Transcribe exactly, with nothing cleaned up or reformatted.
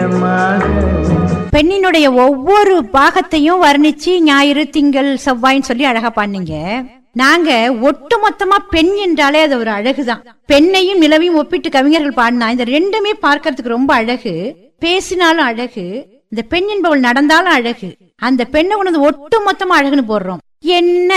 பெண்ணினுடைய ஒவ்வொரு பாகத்தையும் வர்ணிச்சு ஞாயிறு திங்கள் செவ்வாய்ன்னு சொல்லி அழகா பாடுனீங்க. நாங்க ஒட்டு மொத்தமா பெண் என்றாலே அது ஒரு அழகுதான். பெண்ணையும் நிலவையும் ஒப்பிட்டு கவிஞர்கள் பாடினா இந்த ரெண்டுமே பார்க்கறதுக்கு ரொம்ப அழகு. பேசினாலும் அழகு, இந்த பெண் என்பவள் நடந்தாலும் அழகு. அந்த பெண்ணை உணர்ந்து ஒட்டு மொத்தமா அழகுன்னு போடுறோம். என்ன